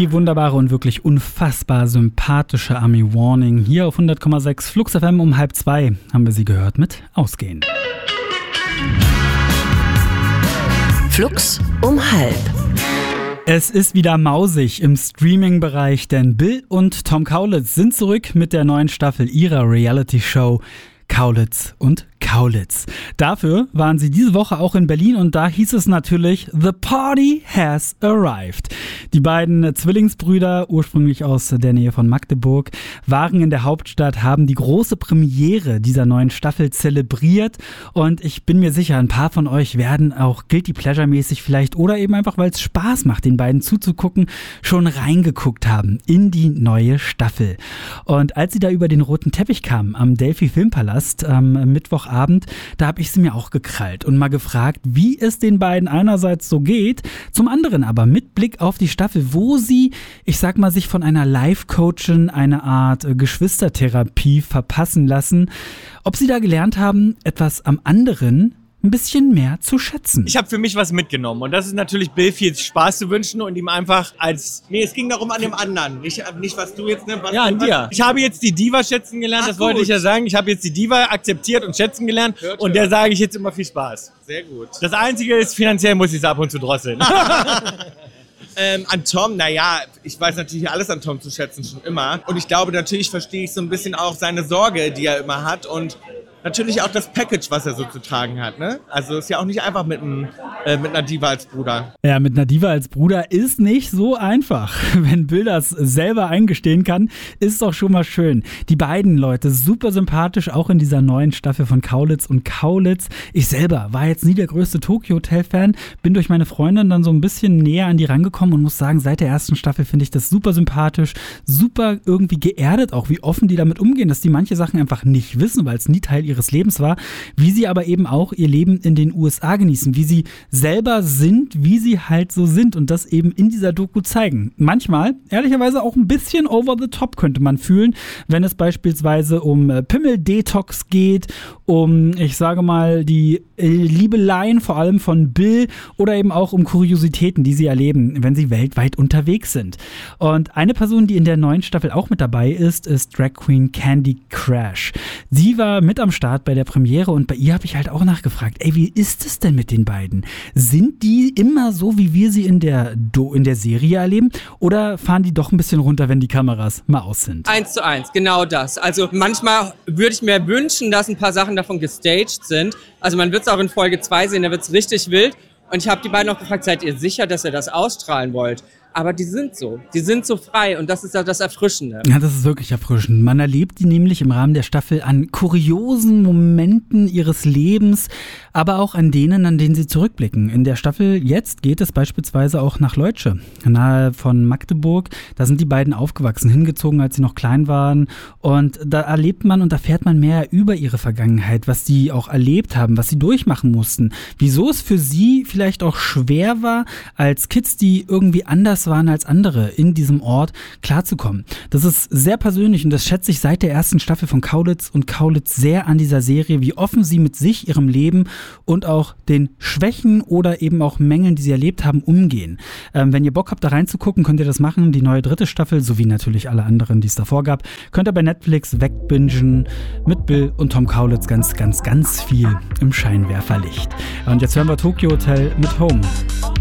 die wunderbare und wirklich unfassbar sympathische Ami Warning. Hier auf 100,6 Flux FM um 1:30 haben wir sie gehört mit Ausgehen. Flux um 1:30. Es ist wieder mausig im Streaming-Bereich, denn Bill und Tom Kaulitz sind zurück mit der neuen Staffel ihrer Reality-Show Kaulitz und Kaulitz. Dafür waren sie diese Woche auch in Berlin und da hieß es natürlich, The Party has arrived. Die beiden Zwillingsbrüder, ursprünglich aus der Nähe von Magdeburg, waren in der Hauptstadt, haben die große Premiere dieser neuen Staffel zelebriert und ich bin mir sicher, ein paar von euch werden auch Guilty Pleasure-mäßig vielleicht oder eben einfach, weil es Spaß macht, den beiden zuzugucken, schon reingeguckt haben in die neue Staffel. Und als sie da über den roten Teppich kamen am Delphi Filmpalast am Mittwochabend, da habe ich sie mir auch gekrallt und mal gefragt, wie es den beiden einerseits so geht, zum anderen aber mit Blick auf die Staffel, wo sie, ich sag mal, sich von einer Life-Coachin eine Art Geschwistertherapie verpassen lassen, ob sie da gelernt haben, etwas am anderen ein bisschen mehr zu schätzen. Ich habe für mich was mitgenommen und das ist natürlich Bill viel Spaß zu wünschen und ihm einfach es ging darum an dem anderen, nicht was du jetzt nimmst. Ja, an dir. Ich habe jetzt die Diva schätzen gelernt, das wollte ich ja sagen. Ich habe jetzt die Diva akzeptiert und schätzen gelernt und der sage ich jetzt immer viel Spaß. Sehr gut. Das Einzige ist, finanziell muss ich es ab und zu drosseln. An Tom, ich weiß natürlich alles an Tom zu schätzen, schon immer. Und ich glaube, natürlich verstehe ich so ein bisschen auch seine Sorge, die er immer hat und natürlich auch das Package, was er so zu tragen hat, ne? Also ist ja auch nicht einfach mit einer Diva als Bruder. Ja, mit einer Diva als Bruder ist nicht so einfach. Wenn Bill das selber eingestehen kann, ist doch schon mal schön. Die beiden Leute, super sympathisch, auch in dieser neuen Staffel von Kaulitz und Kaulitz. Ich selber war jetzt nie der größte Tokyo Hotel-Fan, bin durch meine Freundin dann so ein bisschen näher an die rangekommen und muss sagen, seit der ersten Staffel finde ich das super sympathisch, super irgendwie geerdet auch, wie offen die damit umgehen, dass die manche Sachen einfach nicht wissen, weil es nie Teil ihres Lebens war, wie sie aber eben auch ihr Leben in den USA genießen, wie sie selber sind, wie sie halt so sind und das eben in dieser Doku zeigen. Manchmal, ehrlicherweise auch ein bisschen over the top könnte man fühlen, wenn es beispielsweise um Pimmel-Detox geht, um, ich sage mal, die Liebeleien vor allem von Bill oder eben auch um Kuriositäten, die sie erleben, wenn sie weltweit unterwegs sind. Und eine Person, die in der neuen Staffel auch mit dabei ist Drag Queen Candy Crash. Sie war mit am Start bei der Premiere und bei ihr habe ich halt auch nachgefragt, wie ist es denn mit den beiden? Sind die immer so, wie wir sie in der Serie erleben oder fahren die doch ein bisschen runter, wenn die Kameras mal aus sind? 1:1, genau das. Also manchmal würde ich mir wünschen, dass ein paar Sachen davon gestaged sind. Also man wird es auch in Folge 2 sehen, da wird es richtig wild. Und ich habe die beiden auch gefragt, seid ihr sicher, dass ihr das ausstrahlen wollt? Aber die sind so frei und das ist ja das Erfrischende. Ja, das ist wirklich erfrischend. Man erlebt die nämlich im Rahmen der Staffel an kuriosen Momenten ihres Lebens, aber auch an denen sie zurückblicken. In der Staffel jetzt geht es beispielsweise auch nach Leutsche, nahe von Magdeburg. Da sind die beiden aufgewachsen, hingezogen, als sie noch klein waren. Und da erlebt man und erfährt man mehr über ihre Vergangenheit, was sie auch erlebt haben, was sie durchmachen mussten. Wieso es für sie vielleicht auch schwer war, als Kids, die irgendwie anders waren als andere, in diesem Ort klarzukommen. Das ist sehr persönlich und das schätze ich seit der ersten Staffel von Kaulitz und Kaulitz sehr an dieser Serie, wie offen sie mit sich, ihrem Leben und auch den Schwächen oder eben auch Mängeln, die sie erlebt haben, umgehen. Wenn ihr Bock habt, da reinzugucken, könnt ihr das machen. Die neue 3. Staffel, sowie natürlich alle anderen, die es davor gab, könnt ihr bei Netflix wegbingen mit Bill und Tom Kaulitz ganz, ganz, ganz viel im Scheinwerferlicht. Und jetzt hören wir Tokyo Hotel mit Home.